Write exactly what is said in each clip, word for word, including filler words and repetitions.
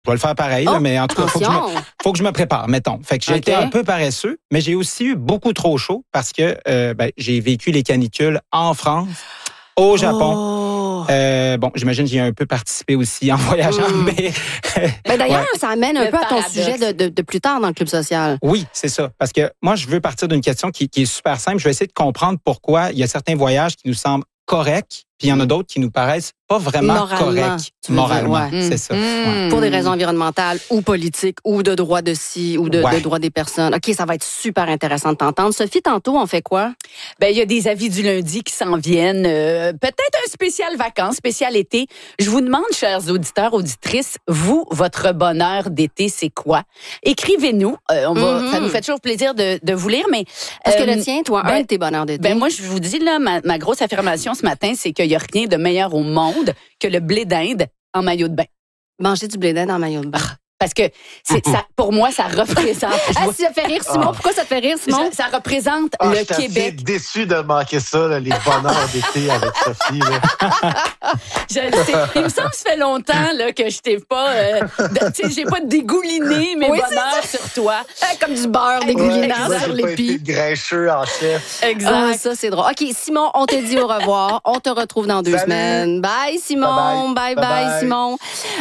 Je vais le faire pareil, oh, là, mais en tout cas, il faut que, je me, faut que je me prépare, mettons. Fait que j'ai okay. été un peu paresseux, mais j'ai aussi eu beaucoup trop chaud parce que euh, ben, j'ai vécu les canicules en France, au Japon. Oh. Euh, bon, j'imagine que j'ai un peu participé aussi en voyageant, mm. mais... ben d'ailleurs, ouais. ça amène un le peu paradoxe. à ton sujet de, de, de plus tard dans le Club social. Oui, c'est ça. Parce que moi, je veux partir d'une question qui, qui est super simple. Je vais essayer de comprendre pourquoi il y a certains voyages qui nous semblent corrects, puis il y en a d'autres qui nous paraissent pas vraiment moralement, corrects. Moralement, dire, ouais. c'est ça. Mmh. Ouais. Pour des raisons environnementales ou politiques ou de droit de ci ou de, ouais. de droit des personnes. OK, ça va être super intéressant de t'entendre. Sophie, tantôt, on fait quoi? Ben, il y a des avis du lundi qui s'en viennent. Euh, peut-être un spécial vacances, spécial été. Je vous demande, chers auditeurs, auditrices, vous, votre bonheur d'été, c'est quoi? Écrivez-nous. Euh, on va, mm-hmm. Ça nous fait toujours plaisir de, de vous lire, mais... Est-ce euh, que le tien, toi, ben, un de tes bonheurs d'été? Ben, moi, je vous dis, là, ma, ma grosse affirmation ce matin, c'est qu'il n'y a rien de meilleur au monde que le blé d'Inde en maillot de bain. Manger du blé d'Inde en maillot de bain. Parce que c'est, ça, pour moi, ça représente... ah, ça te fait rire, Simon? Oh. Pourquoi ça te fait rire, Simon? Ça, ça représente oh, le je Québec. Je suis déçu de manquer ça, là, les bonheurs d'été avec Sophie. Là. je le sais. Il me semble que ça fait longtemps là, que je t'ai pas... Euh, tu sais, j'ai pas dégouliné mes oui, bonheurs sur toi. Comme du beurre dégoulinant ouais, sur les pieds. Grincheux en chef. Exact. Ah, ça, c'est drôle. OK, Simon, on te dit au revoir. On te retrouve dans deux Salut. semaines. Bye, Simon. Bye, bye, bye, bye Simon.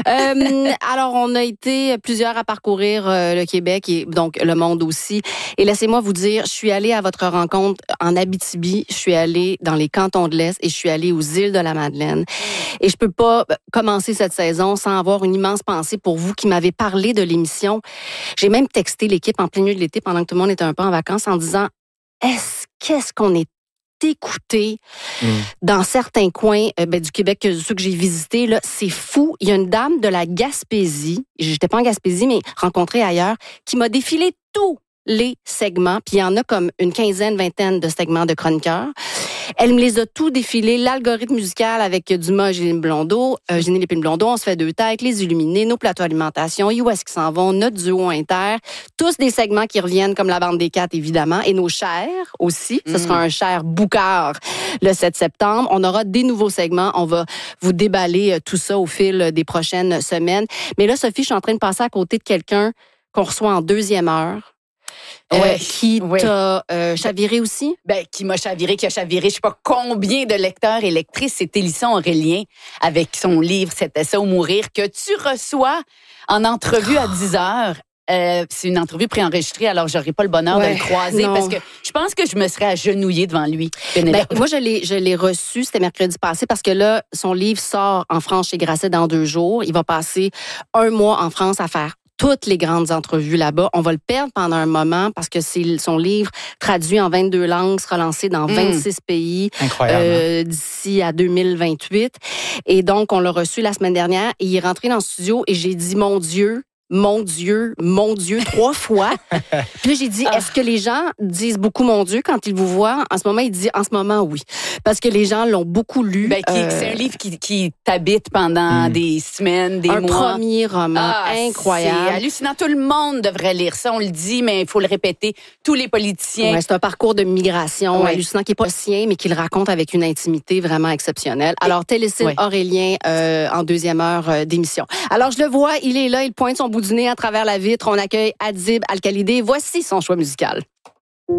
Euh, alors, on a été plusieurs à parcourir euh, le Québec et donc le monde aussi. Et laissez-moi vous dire, je suis allée à votre rencontre en Abitibi, je suis allée dans les cantons de l'Est et je suis allée aux îles de la Madeleine. Et je peux pas commencer cette saison sans avoir une immense pensée pour vous qui m'avez parlé de l'émission. J'ai même texté l'équipe en plein milieu de l'été pendant que tout le monde était un peu en vacances en disant est-ce qu'est-ce qu'on est écouté mmh. dans certains coins euh, ben, du Québec, ceux que j'ai visités, là, c'est fou. Il y a une dame de la Gaspésie, j'étais pas en Gaspésie, mais rencontrée ailleurs, qui m'a défilé tous les segments, puis il y en a comme une quinzaine, vingtaine de segments de chroniqueurs. Elle me les a tous défilés, l'algorithme musical avec Dumas et Génie Blondeau, euh, Génie Lépine Blondeau, On se fait deux têtes, Les Illuminés, Nos plateaux alimentation, Où est-ce qu'ils s'en vont, Notre duo inter, tous des segments qui reviennent comme la bande des quatre, évidemment, et nos chers aussi. Ce mmh. sera un cher boucard le sept septembre. On aura des nouveaux segments. On va vous déballer tout ça au fil des prochaines semaines. Mais là, Sophie, je suis en train de passer à côté de quelqu'un qu'on reçoit en deuxième heure. Ouais, euh, qui ouais. t'a euh, chaviré aussi? Ben, qui m'a chaviré, qui a chaviré, je sais pas combien de lecteurs et lectrices. C'est Hélisson Aurélien avec son livre « C'était ça ou mourir » que tu reçois en entrevue à dix heures. Euh, c'est une entrevue préenregistrée, alors j'aurais pas le bonheur ouais, de le croiser non. parce que je pense que je me serais agenouillée devant lui. Ben, moi, je l'ai, je l'ai reçu, c'était mercredi passé, parce que là, son livre sort en France chez Grasset dans deux jours. Il va passer un mois en France à faire toutes les grandes entrevues là-bas. On va le perdre pendant un moment parce que c'est son livre traduit en vingt-deux langues, sera lancé dans vingt-six mmh. pays euh, d'ici à deux mille vingt-huit. Et donc, on l'a reçu la semaine dernière et il est rentré dans le studio et j'ai dit, mon Dieu, mon Dieu, mon Dieu, trois fois. Puis là, j'ai dit, est-ce que les gens disent beaucoup mon Dieu quand ils vous voient? En ce moment, il dit, en ce moment, oui. Parce que les gens l'ont beaucoup lu. Ben, qui, euh... C'est un livre qui, qui t'habite pendant mm. des semaines, des un mois. Un premier roman ah, incroyable. C'est hallucinant. Tout le monde devrait lire ça. On le dit, mais il faut le répéter. Tous les politiciens. Ouais, c'est un parcours de migration ouais. hallucinant qui n'est pas sien, mais qui le raconte avec une intimité vraiment exceptionnelle. Alors, Télécine ouais. Aurélien euh, en deuxième heure euh, d'émission. Alors, je le vois, il est là, il pointe son bout du nez à travers la vitre. On accueille Adib Al-Khalidé. Voici son choix musical.